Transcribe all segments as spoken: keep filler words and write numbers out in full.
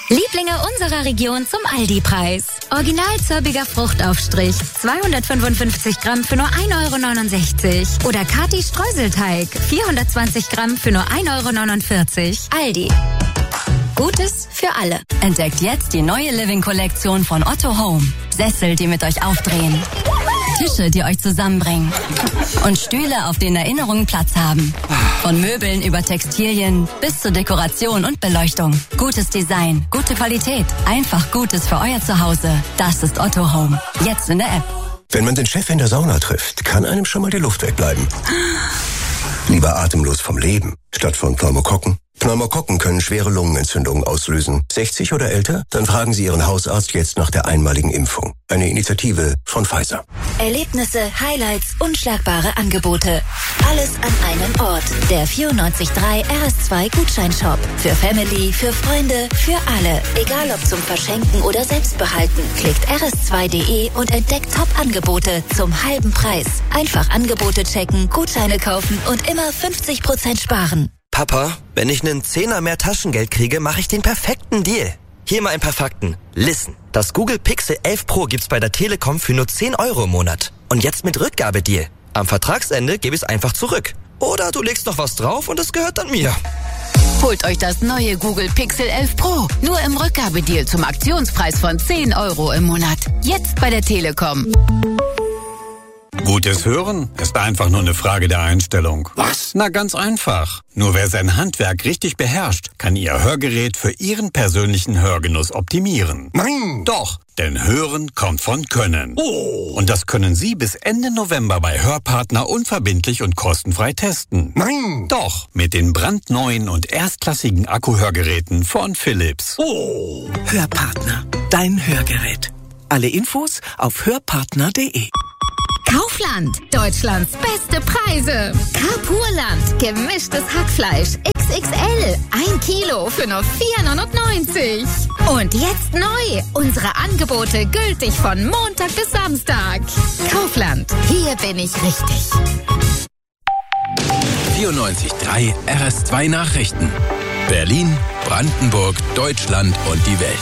Lieblinge unserer Region zum Aldi-Preis. Original zirbiger Fruchtaufstrich, zweihundertfünfundfünfzig Gramm für nur ein Euro neunundsechzig. Oder Kati Streuselteig, vierhundertzwanzig Gramm für nur ein Euro neunundvierzig. Aldi. Gutes für alle. Entdeckt jetzt die neue Living-Kollektion von Otto Home. Sessel, die mit euch aufdrehen. Tische, die euch zusammenbringen. Und Stühle, auf denen Erinnerungen Platz haben. Von Möbeln über Textilien bis zur Dekoration und Beleuchtung. Gutes Design, gute Qualität. Einfach Gutes für euer Zuhause. Das ist Otto Home. Jetzt in der App. Wenn man den Chef in der Sauna trifft, kann einem schon mal die Luft wegbleiben. Lieber atemlos vom Leben, statt von Pneumokokken. Pneumokokken können schwere Lungenentzündungen auslösen. sechzig oder älter? Dann fragen Sie Ihren Hausarzt jetzt nach der einmaligen Impfung. Eine Initiative von Pfizer. Erlebnisse, Highlights, unschlagbare Angebote. Alles an einem Ort. Der vierundneunzig Komma drei R S zwei Gutscheinshop. Für Family, für Freunde, für alle. Egal ob zum Verschenken oder Selbstbehalten. Klickt r s zwei punkt d e und entdeckt Top-Angebote zum halben Preis. Einfach Angebote checken, Gutscheine kaufen und immer fünfzig Prozent sparen. Papa, wenn ich einen Zehner mehr Taschengeld kriege, mache ich den perfekten Deal. Hier mal ein paar Fakten. Listen, das Google Pixel elf Pro gibt's bei der Telekom für nur zehn Euro im Monat. Und jetzt mit Rückgabedeal. Am Vertragsende gebe ich es einfach zurück. Oder du legst noch was drauf und es gehört dann mir. Holt euch das neue Google Pixel elf Pro. Nur im Rückgabedeal zum Aktionspreis von zehn Euro im Monat. Jetzt bei der Telekom. Gutes Hören ist einfach nur eine Frage der Einstellung. Was? Na, ganz einfach. Nur wer sein Handwerk richtig beherrscht, kann Ihr Hörgerät für Ihren persönlichen Hörgenuss optimieren. Nein! Doch, denn Hören kommt von Können. Oh. Und das können Sie bis Ende November bei Hörpartner unverbindlich und kostenfrei testen. Nein! Doch, mit den brandneuen und erstklassigen Akkuhörgeräten von Philips. Oh. Hörpartner, dein Hörgerät. Alle Infos auf hörpartner punkt de. Kaufland, Deutschlands beste Preise. Carpurland, gemischtes Hackfleisch X X L, ein Kilo für nur vier neunundneunzig. Und jetzt neu, unsere Angebote gültig von Montag bis Samstag. Kaufland, hier bin ich richtig. vierundneunzig Komma drei R S zwei Nachrichten. Berlin, Brandenburg, Deutschland und die Welt.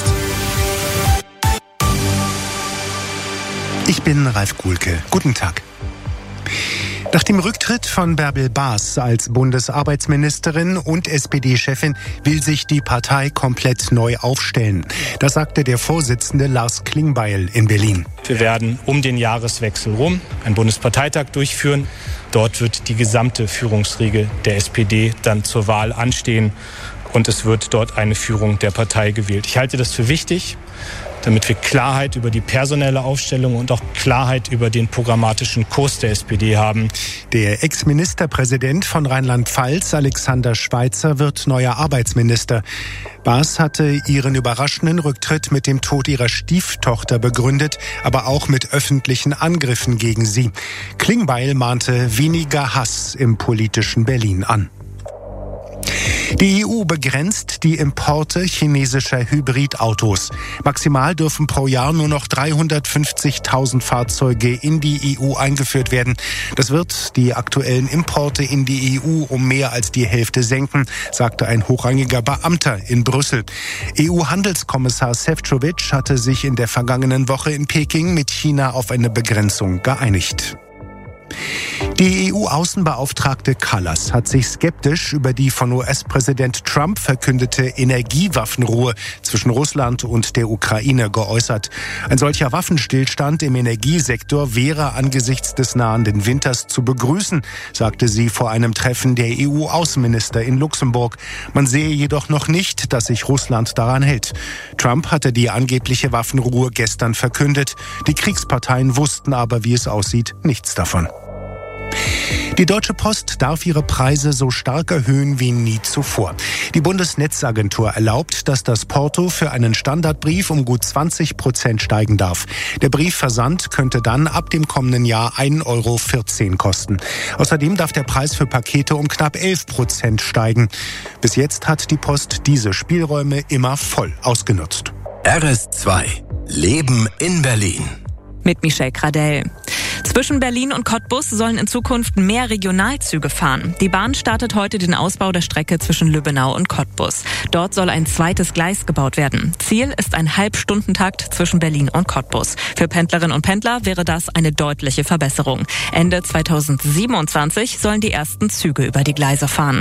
Ich bin Ralf Kuhlke. Guten Tag. Nach dem Rücktritt von Bärbel Baas als Bundesarbeitsministerin und S P D-Chefin will sich die Partei komplett neu aufstellen. Das sagte der Vorsitzende Lars Klingbeil in Berlin. Wir werden um den Jahreswechsel rum einen Bundesparteitag durchführen. Dort wird die gesamte Führungsriege der S P D dann zur Wahl anstehen und es wird dort eine Führung der Partei gewählt. Ich halte das für wichtig, damit wir Klarheit über die personelle Aufstellung und auch Klarheit über den programmatischen Kurs der S P D haben. Der Ex-Ministerpräsident von Rheinland-Pfalz, Alexander Schweitzer, wird neuer Arbeitsminister. Baas hatte ihren überraschenden Rücktritt mit dem Tod ihrer Stieftochter begründet, aber auch mit öffentlichen Angriffen gegen sie. Klingbeil mahnte weniger Hass im politischen Berlin an. Die E U begrenzt die Importe chinesischer Hybridautos. Maximal dürfen pro Jahr nur noch dreihundertfünfzigtausend Fahrzeuge in die E U eingeführt werden. Das wird die aktuellen Importe in die E U um mehr als die Hälfte senken, sagte ein hochrangiger Beamter in Brüssel. E U-Handelskommissar Šefčovič hatte sich in der vergangenen Woche in Peking mit China auf eine Begrenzung geeinigt. Die E U-Außenbeauftragte Kallas hat sich skeptisch über die von U S-Präsident Trump verkündete Energiewaffenruhe zwischen Russland und der Ukraine geäußert. Ein solcher Waffenstillstand im Energiesektor wäre angesichts des nahenden Winters zu begrüßen, sagte sie vor einem Treffen der E U-Außenminister in Luxemburg. Man sehe jedoch noch nicht, dass sich Russland daran hält. Trump hatte die angebliche Waffenruhe gestern verkündet. Die Kriegsparteien wussten aber, wie es aussieht, nichts davon. Die Deutsche Post darf ihre Preise so stark erhöhen wie nie zuvor. Die Bundesnetzagentur erlaubt, dass das Porto für einen Standardbrief um gut zwanzig Prozent steigen darf. Der Briefversand könnte dann ab dem kommenden Jahr ein Euro vierzehn kosten. Außerdem darf der Preis für Pakete um knapp elf Prozent steigen. Bis jetzt hat die Post diese Spielräume immer voll ausgenutzt. R S zwei. Leben in Berlin. Mit Michelle Gradell. Zwischen Berlin und Cottbus sollen in Zukunft mehr Regionalzüge fahren. Die Bahn startet heute den Ausbau der Strecke zwischen Lübbenau und Cottbus. Dort soll ein zweites Gleis gebaut werden. Ziel ist ein Halbstundentakt zwischen Berlin und Cottbus. Für Pendlerinnen und Pendler wäre das eine deutliche Verbesserung. Ende zweitausendsiebenundzwanzig sollen die ersten Züge über die Gleise fahren.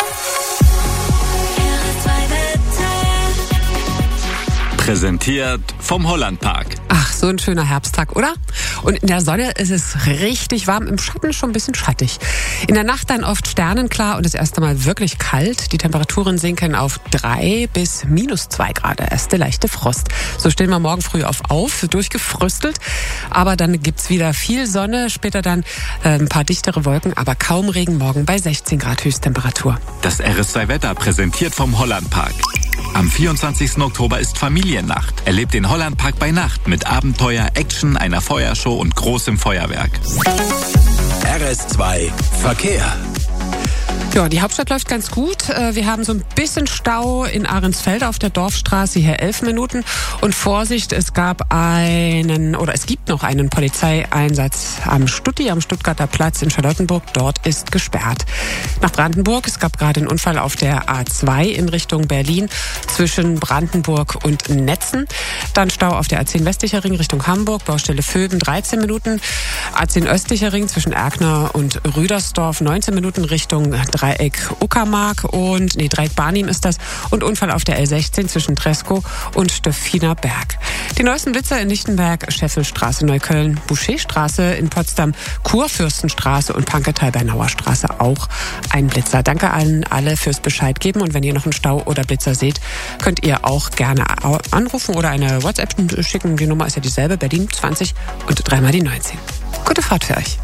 Präsentiert vom Hollandpark. Ach, so ein schöner Herbsttag, oder? Und in der Sonne ist es richtig warm, im Schatten schon ein bisschen schattig. In der Nacht dann oft sternenklar und das erste Mal wirklich kalt. Die Temperaturen sinken auf drei bis minus zwei Grad. Erste leichte Frost. So stehen wir morgen früh auf, auf durchgefröstelt. Aber dann gibt's wieder viel Sonne, später dann äh, ein paar dichtere Wolken, aber kaum Regen, morgen bei sechzehn Grad Höchsttemperatur. Das R S zwei Wetter präsentiert vom Hollandpark. Am vierundzwanzigsten Oktober ist Familiennacht. Erlebt den Hollandpark bei Nacht mit Abenteuer, Action, einer Feuershow und großem Feuerwerk. R S zwei Verkehr. Ja, die Hauptstadt läuft ganz gut. Wir haben so ein bisschen Stau in Ahrensfeld auf der Dorfstraße, hier elf Minuten. Und Vorsicht, es gab einen, oder es gibt noch einen Polizeieinsatz am Stutti, am Stuttgarter Platz in Charlottenburg. Dort ist gesperrt. Nach Brandenburg, es gab gerade einen Unfall auf der A zwei in Richtung Berlin zwischen Brandenburg und Netzen. Dann Stau auf der A zehn westlicher Ring Richtung Hamburg, Baustelle Vöben, dreizehn Minuten. A zehn östlicher Ring zwischen Erkner und Rüdersdorf, neunzehn Minuten Richtung Dreieck Uckermark und, nee, Dreieck Barnim ist das. Und Unfall auf der L sechzehn zwischen Treschow und Stöffiner Berg. Die neuesten Blitzer in Lichtenberg, Scheffelstraße, Neukölln, Boucherstraße in Potsdam, Kurfürstenstraße und Panketal-Bernauer Straße auch ein Blitzer. Danke an alle fürs Bescheid geben und wenn ihr noch einen Stau oder Blitzer seht, könnt ihr auch gerne anrufen oder eine WhatsApp schicken. Die Nummer ist ja dieselbe, Berlin zwanzig und dreimal die neunzehn. Gute Fahrt für euch.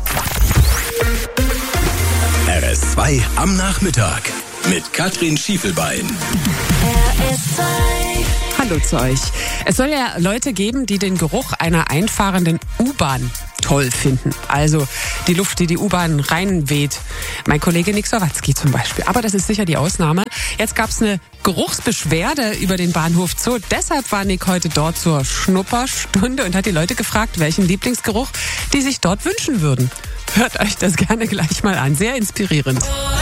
R S zwei am Nachmittag mit Katrin Schiefelbein. R S zwei. Hallo zu euch. Es soll ja Leute geben, die den Geruch einer einfahrenden U-Bahn toll finden. Also die Luft, die die U-Bahn reinweht. Mein Kollege Nick Sawatzki zum Beispiel. Aber das ist sicher die Ausnahme. Jetzt gab es eine Geruchsbeschwerde über den Bahnhof Zoo. Deshalb war Nick heute dort zur Schnupperstunde und hat die Leute gefragt, welchen Lieblingsgeruch die sich dort wünschen würden. Hört euch das gerne gleich mal an. Sehr inspirierend.